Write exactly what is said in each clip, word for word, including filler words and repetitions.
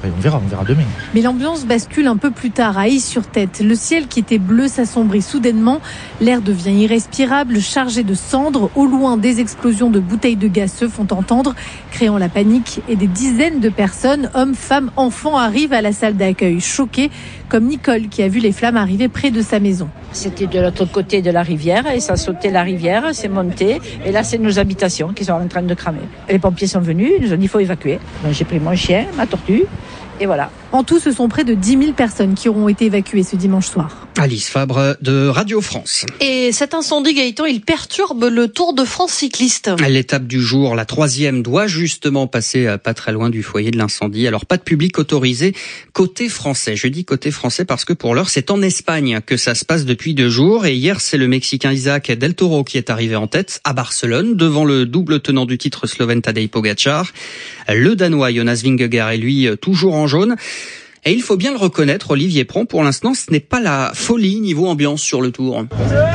On verra, on verra demain. Mais l'ambiance bascule un peu plus tard à Aix-sur-Tête. Le ciel qui était bleu s'assombrit soudainement. L'air devient irrespirable, chargé de cendres. Au loin, des explosions de bouteilles de gaz se font entendre, créant la panique. Et des dizaines de personnes, hommes, femmes, enfants, arrivent à la salle d'accueil, choqués, comme Nicole qui a vu les flammes arriver près de sa maison. C'était de l'autre côté de la rivière et ça sautait la rivière, c'est monté. Et là, c'est nos habitations qui sont en train de cramer. Les pompiers sont venus, ils nous ont dit qu'il faut évacuer. Donc, j'ai pris mon chien, ma tortue. Et voilà. En tout, ce sont près de dix mille personnes qui auront été évacuées ce dimanche soir. Alice Fabre de Radio France. Et cet incendie, Gaëtan, il perturbe le Tour de France cycliste. L'étape du jour, la troisième, doit justement passer pas très loin du foyer de l'incendie. Alors pas de public autorisé côté français. Je dis côté français parce que pour l'heure, c'est en Espagne que ça se passe depuis deux jours. Et hier, c'est le Mexicain Isaac Del Toro qui est arrivé en tête à Barcelone, devant le double tenant du titre slovène Tadej Pogačar. Le Danois Jonas Vingegaard est lui toujours en jaune. Et il faut bien le reconnaître, Olivier Pron, pour l'instant, ce n'est pas la folie niveau ambiance sur le Tour.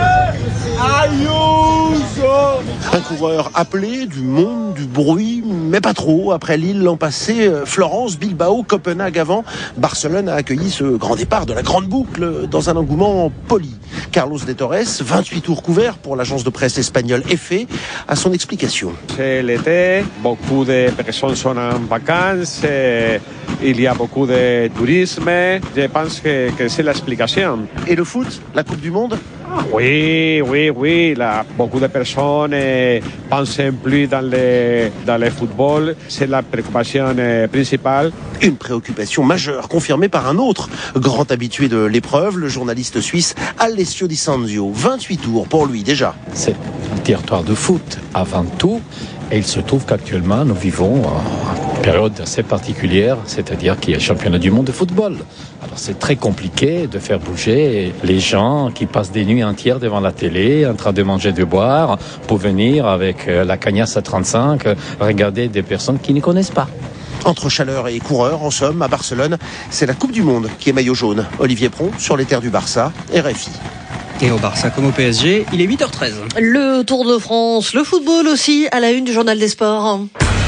Un coureur appelé, du monde, du bruit, mais pas trop. Après Lille l'an passé, Florence, Bilbao, Copenhague avant, Barcelone a accueilli ce grand départ de la grande boucle dans un engouement poli. Carlos de Torres, vingt-huit tours couverts pour l'agence de presse espagnole E F E, a son explication. C'est l'été, beaucoup de personnes sont en vacances, et il y a beaucoup de tourisme. Je pense que, que c'est l'explication. Et le foot, la Coupe du Monde ? Oui, oui, oui. Là, beaucoup de personnes ne pensent plus dans le, dans le football. C'est la préoccupation principale. Une préoccupation majeure, confirmée par un autre grand habitué de l'épreuve, le journaliste suisse Alessio Di Sanzio. vingt-huit tours pour lui déjà. C'est un territoire de foot avant tout. Et il se trouve qu'actuellement, nous vivons une période assez particulière, c'est-à-dire qu'il y a le championnat du monde de football. Alors c'est très compliqué de faire bouger les gens qui passent des nuits entières devant la télé, en train de manger, de boire, pour venir avec la cagnasse à trente-cinq, regarder des personnes qui ne connaissent pas. Entre chaleur et coureurs, en somme, à Barcelone, c'est la Coupe du Monde qui est maillot jaune. Olivier Pron, sur les terres du Barça, R F I. Et au Barça comme au P S G, il est huit heures treize. Le Tour de France, le football aussi, à la une du Journal des Sports.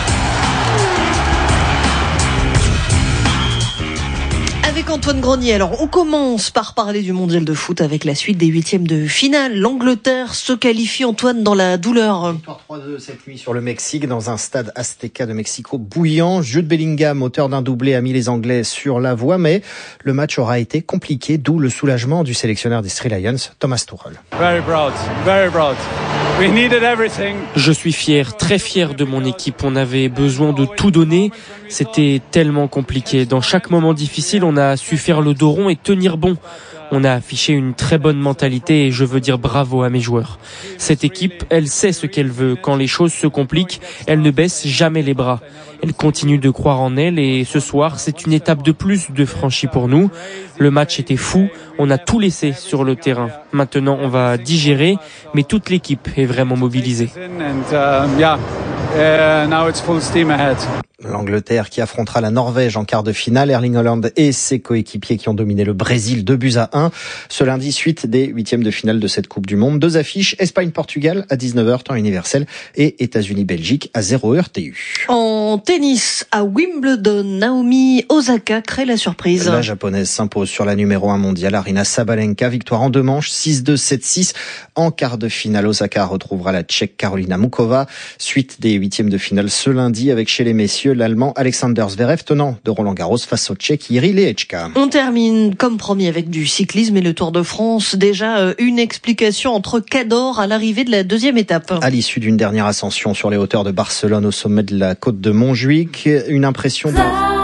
Avec Antoine Grenier. Alors, on commence par parler du mondial de foot avec la suite des huitièmes de finale. L'Angleterre se qualifie, Antoine, dans la douleur. Victoire trois deux cette nuit sur le Mexique dans un stade Azteca de Mexico bouillant. Jude Bellingham, auteur d'un doublé, a mis les Anglais sur la voie, mais le match aura été compliqué, d'où le soulagement du sélectionneur des Three Lions, Thomas Tuchel. Very proud, very proud. We needed everything. Je suis fier, très fier de mon équipe. On avait besoin de tout donner. C'était tellement compliqué. Dans chaque moment difficile, on a su faire le dos rond et tenir bon. On a affiché une très bonne mentalité et je veux dire bravo à mes joueurs. Cette équipe, elle sait ce qu'elle veut. Quand les choses se compliquent, elle ne baisse jamais les bras. Elle continue de croire en elle et ce soir, c'est une étape de plus de franchie pour nous. Le match était fou, on a tout laissé sur le terrain. Maintenant, on va digérer, mais toute l'équipe est vraiment mobilisée. L'Angleterre qui affrontera la Norvège en quart de finale. Erling Haaland et ses coéquipiers qui ont dominé le Brésil deux buts à un. Ce lundi, suite des huitièmes de finale de cette Coupe du Monde. Deux affiches, Espagne-Portugal à dix-neuf heures temps universel et États-Unis-Belgique à zéro heure T U. En tennis, à Wimbledon, Naomi Osaka crée la surprise. La japonaise s'impose sur la numéro un mondiale, Aryna Sabalenka. Victoire en deux manches, six deux, sept six. En quart de finale, Osaka retrouvera la Tchèque Karolina Mukova. Suite des huitièmes de finale ce lundi avec chez les messieurs l'Allemand Alexander Zverev, tenant de Roland Garros face au Tchèque Jiří Lehečka. On termine comme promis avec du cyclisme et le Tour de France. Déjà une explication entre Cador à l'arrivée de la deuxième étape. À l'issue d'une dernière ascension sur les hauteurs de Barcelone au sommet de la côte de Montjuïc, une impression de...